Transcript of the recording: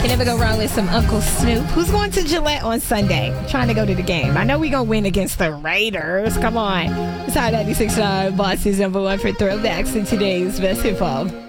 You never go wrong with some Uncle Snoop. Who's going to Gillette on Sunday? Trying to go to the game. I know we're going to win against the Raiders. Come on. It's Hot 96.9, Boston's number one for throwbacks in today's best hip hop.